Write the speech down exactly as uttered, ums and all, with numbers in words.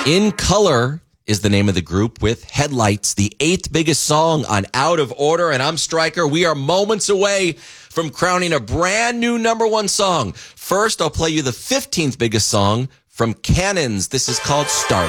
In Color is the name of the group with Headlights, the eighth biggest song on Out of Order. And I'm Stryker. We are moments away from crowning a brand new number one song. First, I'll play you the fifteenth biggest song from Cannons. This is called Starlight.